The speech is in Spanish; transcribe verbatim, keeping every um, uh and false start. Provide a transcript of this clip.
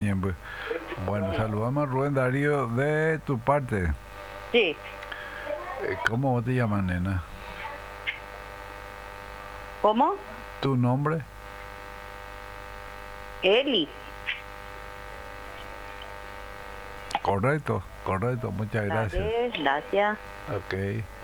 siempre. Bueno, saludamos a Rubén Darío de tu parte. Sí. Eh, ¿Cómo te llamas, nena? ¿Cómo? ¿Tu nombre? Eli. Correcto, correcto, muchas gracias. Vale, gracias. Ok.